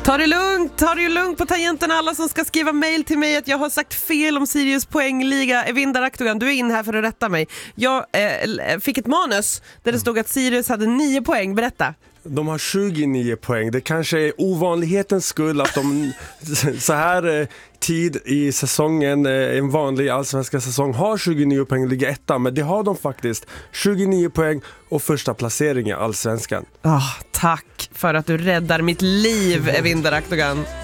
Ta det lugnt på tangenten, alla som ska skriva mejl till mig att jag har sagt fel om Sirius poängliga. Evinda Raktogan, du är in här för att rätta mig. Jag fick ett manus där det stod att Sirius hade 9 poäng. Berätta. De har 29 poäng. Det kanske är ovanlighetens skull att de så här tid i säsongen, en vanlig allsvenska säsong, har 29 poäng och ligger etta. Men det har de faktiskt. 29 poäng och första placering i allsvenskan. Tack för att du räddar mitt liv, Evinda Raktogan.